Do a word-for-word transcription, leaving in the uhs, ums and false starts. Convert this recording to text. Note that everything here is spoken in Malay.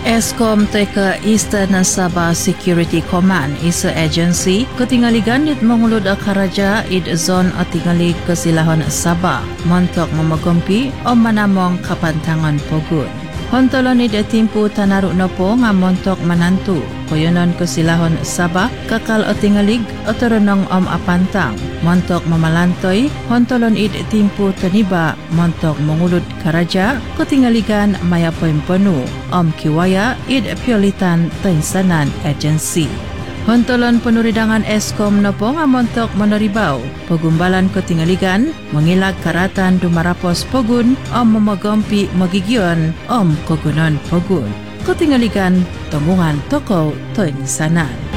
Eskom teka Eastern Sabah Security Command isa agency ketingaligan it mengulud akaraja id zon atingali kesilahon Sabah montok mamagompi o manamong kapantangan pogun. Hontolon id timpu tanaruk nopo nga montok manantu koyonon kesilahon Sabah kakal atingalig otoronong om apantang montok mamalantoy hontolon id timpu taniba montok mengulud karaja ketingaligan mayapoy penuh om kiwaya id piolitan tensanan agency. Hontolon penuridangan Eskom nopo nga montok meneribaw pagumbalan ketingaligan mengilag karatan dumarapos pogun om memagompi magigion om kogunon pogun ketingaligan tembungan toko tensanan.